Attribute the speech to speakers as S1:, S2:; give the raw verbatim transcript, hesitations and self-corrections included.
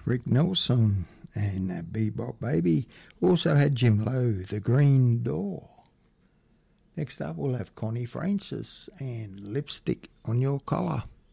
S1: Rick Nelson and uh, Bebop Baby. Also had Jim Lowe, The Green Door. Next up we'll have Connie Francis and Lipstick on Your Collar.